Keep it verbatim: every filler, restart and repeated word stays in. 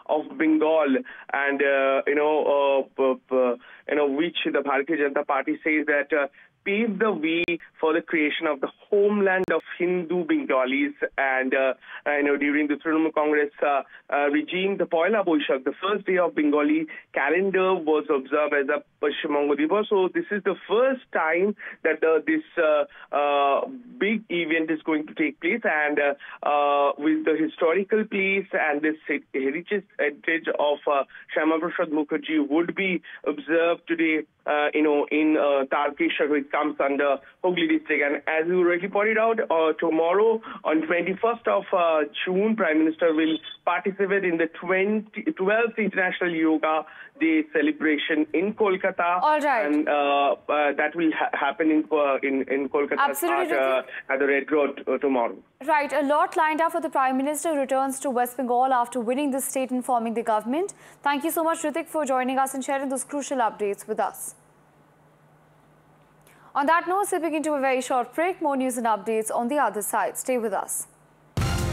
of Bengal, and uh, you know, uh, uh, you know, which the Bharatiya Janata Party says that uh, paved the way for the creation of the homeland of Hindu Bengalis. And, uh, you know, during the Trinamool Congress uh, uh, regime, the Poila Boishakh, the first day of Bengali calendar, was observed as a Paschim Banga Divas. So this is the first time that uh, this uh, uh, big event is going to take place. And uh, uh, with the historical place and this heritage heritage of uh, Shyama Prasad Mukherjee would be observed today, uh, you know, in uh, Tarkeshwar, which comes under Hooghly district. And as you already pointed out, uh, tomorrow on twenty-first of uh, June, Prime Minister will participate in the twelfth International Yoga Day celebration in Kolkata. All right. And uh, uh, that will ha happen in, uh, in, in Kolkata Absolutely. At, uh, at the Red Road uh, tomorrow. Right. A lot lined up for the Prime Minister returns to West Bengal after winning the state and forming the government. Thank you so much, Ritik, for joining us and sharing those crucial updates with us. On that note, slipping into a very short break, more news and updates on the other side. Stay with us.